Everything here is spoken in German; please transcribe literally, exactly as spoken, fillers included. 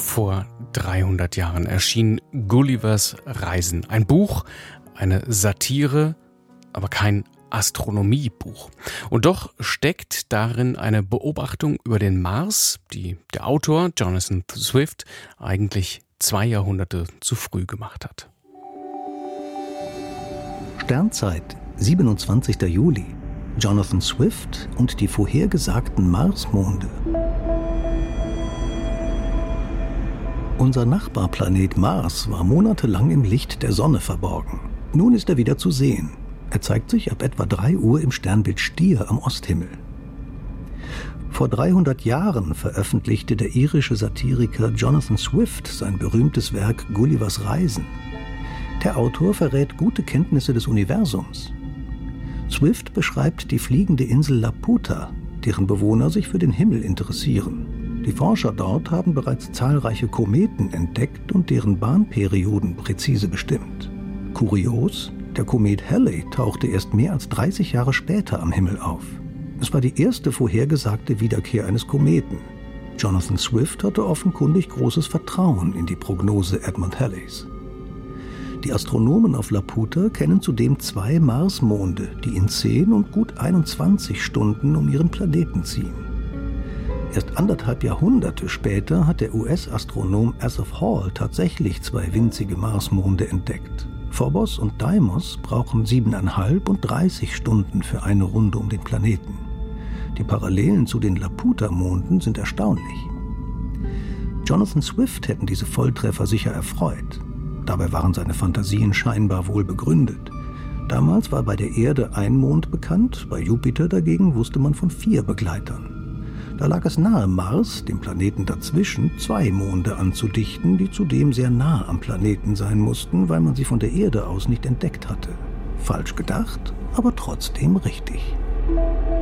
Vor dreihundert Jahren erschien Gullivers Reisen. Ein Buch, eine Satire, aber kein Astronomiebuch. Und doch steckt darin eine Beobachtung über den Mars, die der Autor Jonathan Swift eigentlich zwei Jahrhunderte zu früh gemacht hat. Sternzeit, siebenundzwanzigster Juli. Jonathan Swift und die vorhergesagten Marsmonde. Unser Nachbarplanet Mars war monatelang im Licht der Sonne verborgen. Nun ist er wieder zu sehen. Er zeigt sich ab etwa drei Uhr im Sternbild Stier am Osthimmel. Vor dreihundert Jahren veröffentlichte der irische Satiriker Jonathan Swift sein berühmtes Werk Gullivers Reisen. Der Autor verrät gute Kenntnisse des Universums. Swift beschreibt die fliegende Insel Laputa, deren Bewohner sich für den Himmel interessieren. Die Forscher dort haben bereits zahlreiche Kometen entdeckt und deren Bahnperioden präzise bestimmt. Kurios, der Komet Halley tauchte erst mehr als dreißig Jahre später am Himmel auf. Es war die erste vorhergesagte Wiederkehr eines Kometen. Jonathan Swift hatte offenkundig großes Vertrauen in die Prognose Edmund Halleys. Die Astronomen auf Laputa kennen zudem zwei Marsmonde, die in zehn und gut einundzwanzig Stunden um ihren Planeten ziehen. Erst anderthalb Jahrhunderte später hat der U S-Astronom Asaph Hall tatsächlich zwei winzige Marsmonde entdeckt. Phobos und Deimos brauchen siebeneinhalb und dreißig Stunden für eine Runde um den Planeten. Die Parallelen zu den Laputa-Monden sind erstaunlich. Jonathan Swift hätten diese Volltreffer sicher erfreut. Dabei waren seine Fantasien scheinbar wohl begründet. Damals war bei der Erde ein Mond bekannt, bei Jupiter dagegen wusste man von vier Begleitern. Da lag es nahe, Mars, dem Planeten dazwischen, zwei Monde anzudichten, die zudem sehr nah am Planeten sein mussten, weil man sie von der Erde aus nicht entdeckt hatte. Falsch gedacht, aber trotzdem richtig.